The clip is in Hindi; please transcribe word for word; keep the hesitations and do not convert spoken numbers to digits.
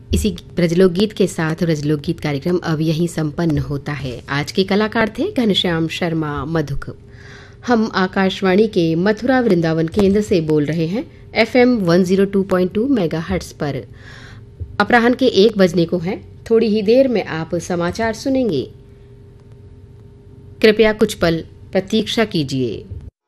इसी ब्रजलोक गीत के साथ ब्रजलोक गीत कार्यक्रम अब यहीं संपन्न होता है। आज के कलाकार थे घनश्याम शर्मा मधुक। हम आकाशवाणी के मथुरा वृंदावन केंद्र से बोल रहे हैं एफएम एक सौ दो पॉइंट दो मेगाहर्ट्ज पर। अपराह्न के एक बजने को है। थोड़ी ही देर में आप समाचार सुनेंगे। कृपया कुछ पल प्रतीक्षा कीजिए।